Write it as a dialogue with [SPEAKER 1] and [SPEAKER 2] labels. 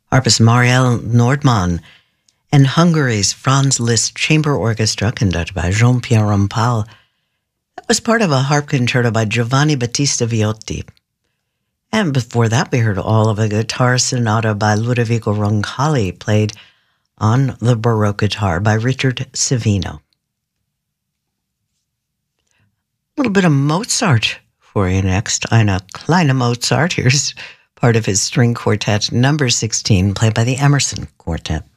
[SPEAKER 1] harpist Marielle Nordmann, and Hungary's Franz Liszt Chamber Orchestra, conducted by Jean-Pierre Rampal. That was part of a harp concerto by Giovanni Battista Viotti. And before that, we heard all of a guitar sonata by Ludovico Roncalli, played on the Baroque guitar by Richard Savino. A little bit of Mozart for you next. Eine kleine Mozart. Here's part of his string quartet, number 16, played by the Emerson Quartet.